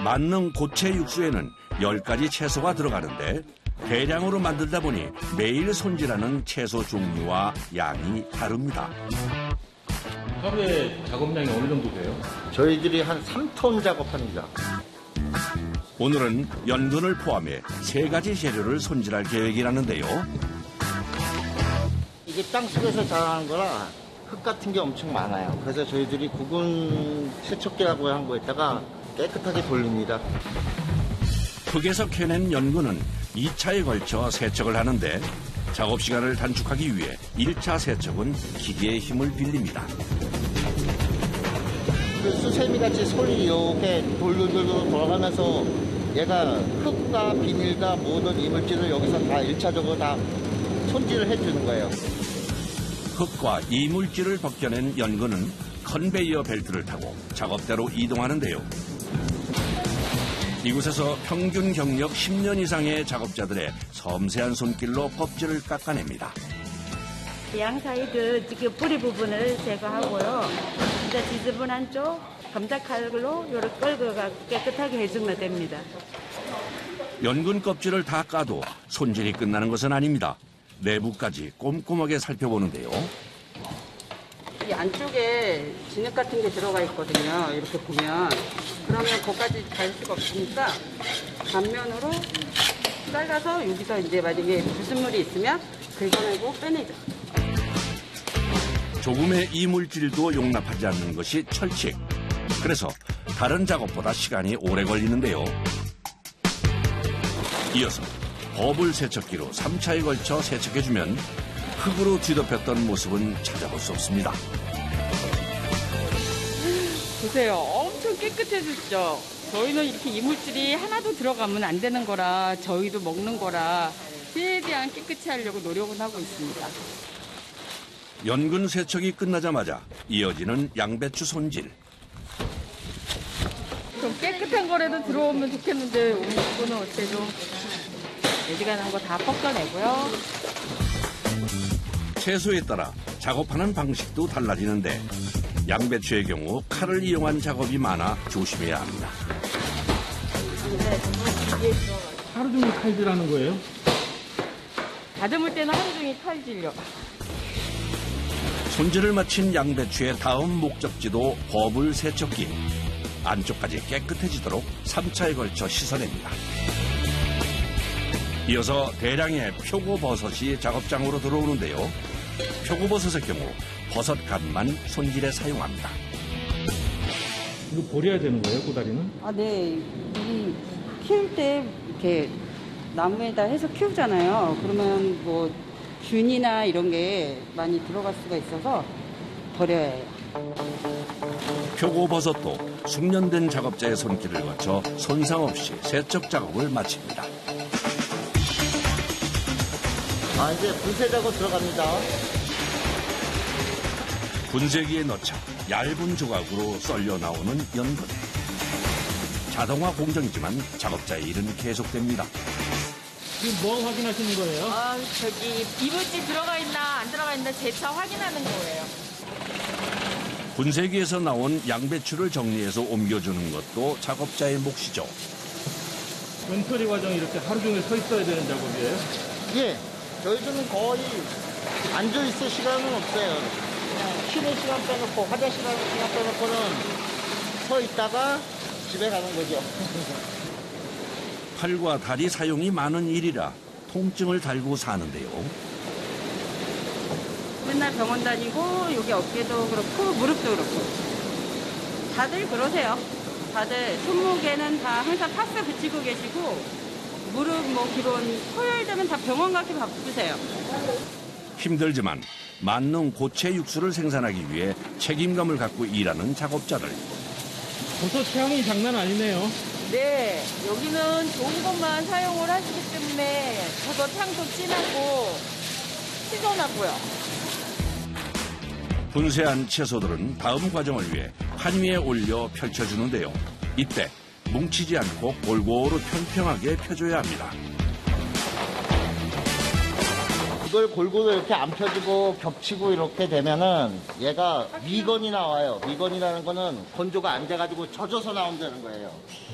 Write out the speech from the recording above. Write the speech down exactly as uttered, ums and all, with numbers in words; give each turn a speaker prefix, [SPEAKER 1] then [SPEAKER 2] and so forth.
[SPEAKER 1] 만능 고체 육수에는 열 가지 채소가 들어가는데 대량으로 만들다 보니 매일 손질하는 채소 종류와 양이 다릅니다.
[SPEAKER 2] 하루에 작업량이 어느 정도 돼요?
[SPEAKER 3] 저희들이 한 삼 톤 작업합니다.
[SPEAKER 1] 오늘은 연근을 포함해 세 가지 재료를 손질할 계획이라는데요.
[SPEAKER 3] 이게 땅속에서 자라는 거라 흙 같은 게 엄청 많아요. 그래서 저희들이 구근 세척기라고 한 거에다가 깨끗하게 돌립니다.
[SPEAKER 1] 흙에서 캐낸 연근은 이 차에 걸쳐 세척을 하는데 작업 시간을 단축하기 위해 일 차 세척은 기계의 힘을 빌립니다.
[SPEAKER 3] 그 수세미같이 솔이 이렇게 돌돌돌 돌아가면서 얘가 흙과 비닐과 모든 이물질을 여기서 다 일 차적으로 다 손질을 해주는 거예요.
[SPEAKER 1] 흙과 이물질을 벗겨낸 연근은 컨베이어 벨트를 타고 작업대로 이동하는데요. 이곳에서 평균 경력 십 년 이상의 작업자들의 섬세한 손길로 껍질을 깎아냅니다.
[SPEAKER 4] 양 사이드 지금 뿌리 부분을 제거하고요. 이제 지저분한 쪽 검자칼로 이렇게 끌어가 깨끗하게 해주면 됩니다.
[SPEAKER 1] 연근 껍질을 다 까도 손질이 끝나는 것은 아닙니다. 내부까지 꼼꼼하게 살펴보는데요.
[SPEAKER 5] 이 안쪽에 진흙 같은 게 들어가 있거든요. 이렇게 보면. 그러면 거기까지 갈 수가 없으니까 단면으로 잘라서 여기서 이제 만약에 무슨 물이 있으면 긁어내고 빼내죠.
[SPEAKER 1] 조금의 이물질도 용납하지 않는 것이 철칙. 그래서 다른 작업보다 시간이 오래 걸리는데요. 이어서 버블 세척기로 삼 차에 걸쳐 세척해주면 흙으로 뒤덮였던 모습은 찾아볼 수 없습니다.
[SPEAKER 5] 보세요. 엄청 깨끗해졌죠. 저희는 이렇게 이물질이 하나도 들어가면 안 되는 거라 저희도 먹는 거라 최대한 깨끗이 하려고 노력은 하고 있습니다.
[SPEAKER 1] 연근 세척이 끝나자마자 이어지는 양배추 손질.
[SPEAKER 5] 좀 깨끗한 거라도 들어오면 좋겠는데 오늘 이거는 어때도 애지간한 거 다 벗겨내고요.
[SPEAKER 1] 채소에 따라 작업하는 방식도 달라지는데 양배추의 경우 칼을 이용한 작업이 많아 조심해야 합니다.
[SPEAKER 2] 하루 종일 칼질하는 거예요?
[SPEAKER 5] 다듬을 때는 하루 종일 칼질요.
[SPEAKER 1] 손질을 마친 양배추의 다음 목적지도 버블 세척기. 안쪽까지 깨끗해지도록 삼 차에 걸쳐 씻어냅니다. 이어서 대량의 표고버섯이 작업장으로 들어오는데요. 표고버섯의 경우 버섯 간만 손질에 사용합니다.
[SPEAKER 2] 이거 버려야 되는 거예요, 꼬다리는?
[SPEAKER 5] 아, 네. 이 키울 때 이렇게 나무에다 해서 키우잖아요. 그러면 뭐 균이나 이런 게 많이 들어갈 수가 있어서 버려야 해요.
[SPEAKER 1] 표고버섯도 숙련된 작업자의 손길을 거쳐 손상 없이 세척 작업을 마칩니다.
[SPEAKER 3] 아, 이제 분쇄 작업 들어갑니다.
[SPEAKER 1] 분쇄기에 넣자 얇은 조각으로 썰려 나오는 연근. 자동화 공정이지만 작업자의 일은 계속됩니다.
[SPEAKER 2] 지금 뭐 확인하시는 거예요?
[SPEAKER 6] 아, 저기 이물질 들어가 있나 안 들어가 있나 재차 확인하는 거예요.
[SPEAKER 1] 분쇄기에서 나온 양배추를 정리해서 옮겨주는 것도 작업자의 몫이죠.
[SPEAKER 2] 연처리 과정이 이렇게 하루 종일 서 있어야 되는 작업이에요?
[SPEAKER 3] 예, 저희들은 거의 앉아있을 시간은 없어요. 쉬는 시간 빼놓고, 화장실 가는 시간 빼놓고는 서 있다가 집에 가는 거죠.
[SPEAKER 1] 팔과 다리 사용이 많은 일이라 통증을 달고 사는데요.
[SPEAKER 5] 맨날 병원 다니고 여기 어깨도 그렇고 무릎도 그렇고 다들 그러세요. 다들 손목에는 다 항상 파스 붙이고 계시고 무릎 뭐 기본 토요일 되면 다 병원 가기 바쁘세요.
[SPEAKER 1] 힘들지만 만능 고체 육수를 생산하기 위해 책임감을 갖고 일하는 작업자들.
[SPEAKER 2] 버섯 향이 장난 아니네요.
[SPEAKER 6] 네, 여기는 좋은 것만 사용을 하시기 때문에 버섯 향도 진하고 신선하고요.
[SPEAKER 1] 분쇄한 채소들은 다음 과정을 위해 판 위에 올려 펼쳐주는데요. 이때 뭉치지 않고 골고루 평평하게 펴줘야 합니다.
[SPEAKER 3] 이걸 골고루 이렇게 안 펴지고 겹치고 이렇게 되면은 얘가 미건이 나와요. 미건이라는 거는 건조가 안 돼가지고 젖어서 나온다는 거예요.